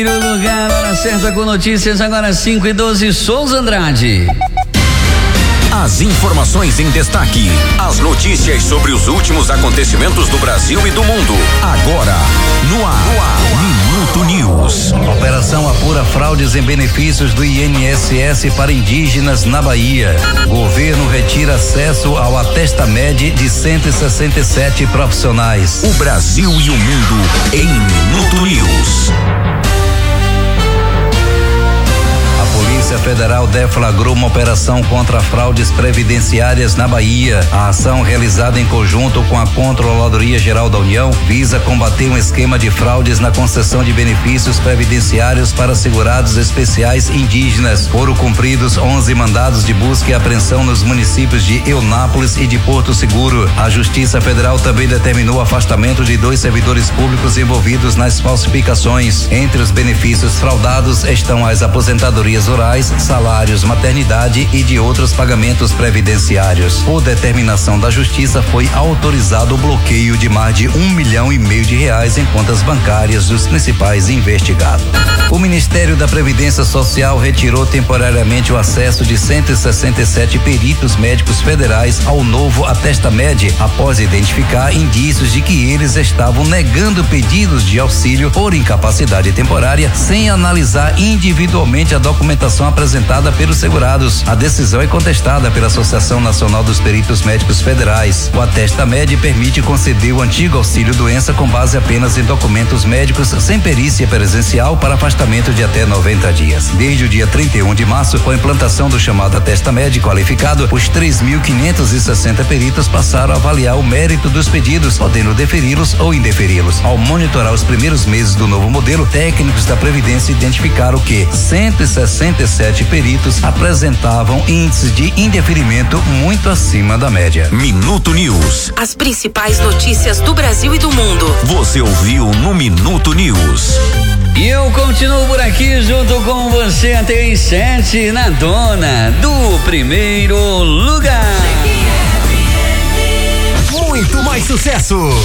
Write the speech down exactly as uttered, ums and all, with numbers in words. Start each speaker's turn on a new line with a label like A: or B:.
A: Primeiro lugar, hora certa com notícias, agora cinco e doze, Souza Andrade.
B: As informações em destaque, as notícias sobre os últimos acontecimentos do Brasil e do mundo. Agora, no ar, no ar, Minuto News.
C: Operação apura fraudes em benefícios do I N S S para indígenas na Bahia. Governo retira acesso ao Atestamed de cento e sessenta e sete profissionais.
B: O Brasil e o mundo em Minuto News.
C: A Polícia Federal deflagrou uma operação contra fraudes previdenciárias na Bahia. A ação, realizada em conjunto com a Controladoria Geral da União, visa combater um esquema de fraudes na concessão de benefícios previdenciários para segurados especiais indígenas. Foram cumpridos onze mandados de busca e apreensão nos municípios de Eunápolis e de Porto Seguro. A Justiça Federal também determinou o afastamento de dois servidores públicos envolvidos nas falsificações. Entre os benefícios fraudados estão as aposentadorias rurais, salários, maternidade e de outros pagamentos previdenciários. Por determinação da Justiça, foi autorizado o bloqueio de mais de um milhão e meio de reais em contas bancárias dos principais investigados. O Ministério da Previdência Social retirou temporariamente o acesso de cento e sessenta e sete peritos médicos federais ao novo Atestamed, após identificar indícios de que eles estavam negando pedidos de auxílio por incapacidade temporária sem analisar individualmente a documentação apresentada pelos segurados. A decisão é contestada pela Associação Nacional dos Peritos Médicos Federais. O Atestamed permite conceder o antigo auxílio-doença com base apenas em documentos médicos sem perícia presencial para afastamento de até noventa dias. Desde o dia trinta e um de março, com a implantação do chamado Atestamed qualificado, os três mil quinhentos e sessenta peritos passaram a avaliar o mérito dos pedidos, podendo deferi-los ou indeferi-los. Ao monitorar os primeiros meses do novo modelo, técnicos da Previdência identificaram que cento e sessenta e sete peritos apresentavam índices de indeferimento muito acima da média.
B: Minuto News.
D: As principais notícias do Brasil e do mundo.
B: Você ouviu no Minuto News.
A: E eu continuo por aqui junto com você até às sete, na dona do primeiro lugar.
B: Muito mais sucesso.